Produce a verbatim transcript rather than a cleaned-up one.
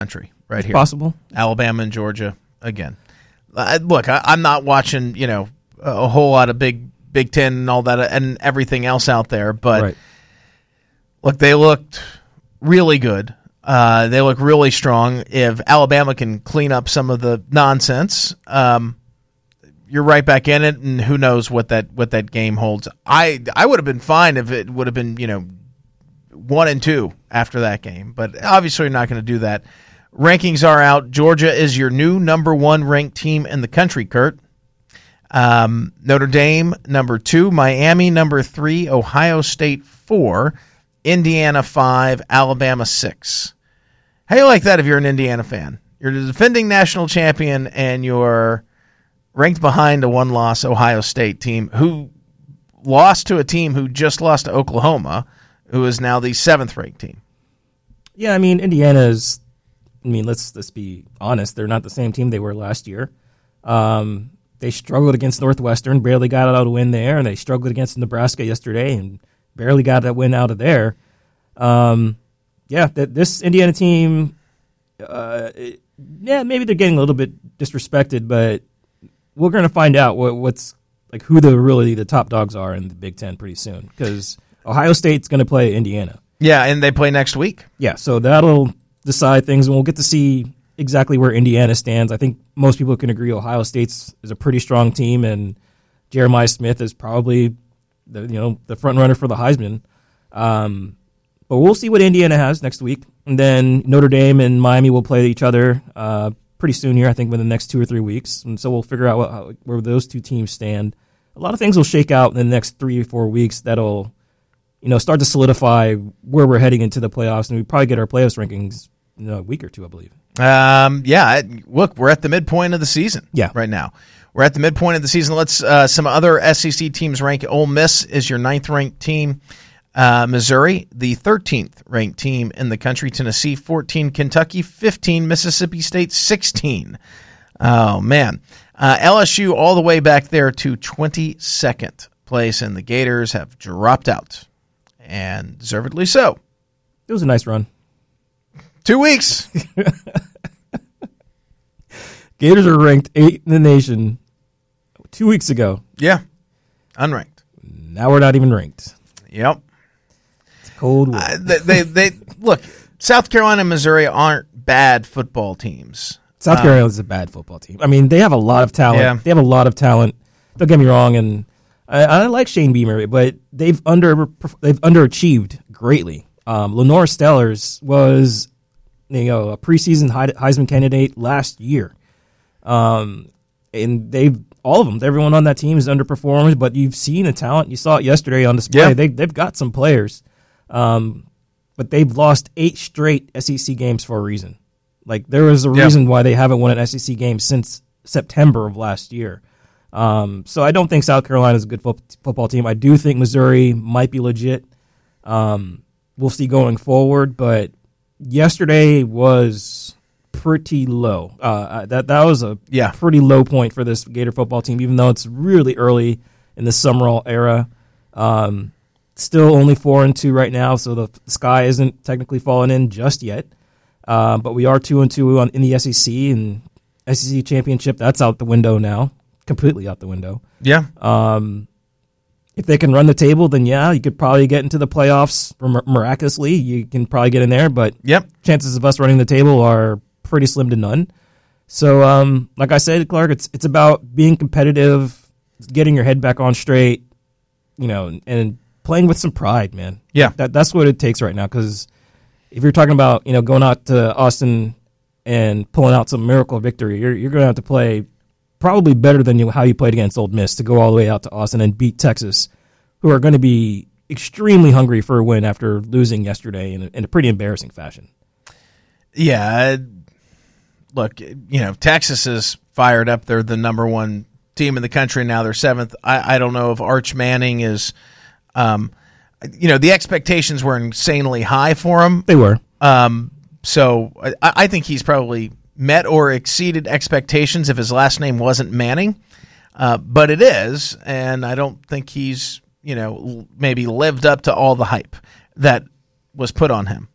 country right here. Possible. Alabama and Georgia again. Uh, look, I, I'm not watching, you know, a whole lot of Big Big Ten and all that and everything else out there, but Right. look, they looked really good. Uh, they look really strong. If Alabama can clean up some of the nonsense, um, you're right back in it, and who knows what that what that game holds. I I would have been fine if it would have been, you know, one and two after that game, but obviously you're not going to do that. Rankings are out. Georgia is your new number one ranked team in the country, Kurt. Um, Notre Dame, number two. Miami, number three. Ohio State, four. Indiana, five. Alabama, six. How do you like that if you're an Indiana fan? You're the defending national champion, and you're ranked behind a one-loss Ohio State team who lost to a team who just lost to Oklahoma, who is now the seventh-ranked team. Yeah, I mean, Indiana's, I mean, let's let's be honest. They're not the same team they were last year. Um, they struggled against Northwestern, barely got out a win there, and they struggled against Nebraska yesterday and barely got a win out of there. Um, yeah, th- this Indiana team, uh, it, yeah, maybe they're getting a little bit disrespected, but we're going to find out what, what's like who the really the top dogs are in the Big Ten pretty soon, because Ohio State's going to play Indiana. Yeah, and they play next week. Yeah, so that'll decide things, and we'll get to see exactly where Indiana stands. I think most people can agree Ohio State's is a pretty strong team, and Jeremiah Smith is probably the you know the front runner for the Heisman. Um, but we'll see what Indiana has next week, and then Notre Dame and Miami will play each other uh, pretty soon here. I think within the next two or three weeks, and so we'll figure out what, how, where those two teams stand. A lot of things will shake out in the next three or four weeks. That'll you know start to solidify where we're heading into the playoffs, and we probably get our playoffs rankings in a week or two, I believe. Um, yeah, look, we're at the midpoint of the season yeah. right now. We're at the midpoint of the season. Let's uh, some other S E C teams rank. Ole Miss is your ninth-ranked team. Uh, Missouri, the thirteenth-ranked team in the country. Tennessee, fourteen. Kentucky, fifteen. Mississippi State, sixteen. Oh, man. Uh, L S U all the way back there to twenty-second place, and the Gators have dropped out, and deservedly so. It was a nice run. Two weeks. Gators are ranked eighth in the nation two weeks ago. Yeah, unranked. Now we're not even ranked. Yep. It's cold. Uh, they, they, they look. South Carolina and Missouri aren't bad football teams. South um, Carolina is a bad football team. I mean, they have a lot of talent. Yeah. They have a lot of talent. Don't get me wrong, and I, I like Shane Beamer, but they've under they've underachieved greatly. Um, Lenore Stellers was you know a preseason Heisman candidate last year. Um, and they've all of them, everyone on that team is underperformed, but you've seen the talent. You saw it yesterday on display. Yeah. They, they've got some players, um, but they've lost eight straight S E C games for a reason. Like there was a yeah. reason why they haven't won an S E C game since September of last year. Um, so I don't think South Carolina is a good fo- football team. I do think Missouri might be legit. Um, we'll see going forward, but yesterday was pretty low. Uh, that that was a yeah. pretty low point for this Gator football team, even though it's really early in the Summerall era. Um, still only four and two right now, so the sky isn't technically falling in just yet. Uh, but we are two and two on, in the S E C, and S E C championship, that's out the window now, completely out the window. Yeah. Um, if they can run the table, then yeah, you could probably get into the playoffs mir- miraculously. You can probably get in there, but yep. chances of us running the table are pretty slim to none. So, um, like I said, Clark, it's it's about being competitive, getting your head back on straight, you know, and playing with some pride, man. Yeah, that that's what it takes right now. Because if you're talking about you know going out to Austin and pulling out some miracle victory, you're you're going to have to play probably better than you, how you played against Ole Miss to go all the way out to Austin and beat Texas, who are going to be extremely hungry for a win after losing yesterday in a, in a pretty embarrassing fashion. Yeah. Look, you know, Texas is fired up. They're the number one team in the country now. They're seventh. I, I don't know if Arch Manning is, um, you know, the expectations were insanely high for him. They were. Um, so I, I think he's probably met or exceeded expectations if his last name wasn't Manning. Uh, but it is, and I don't think he's, you know, maybe lived up to all the hype that was put on him.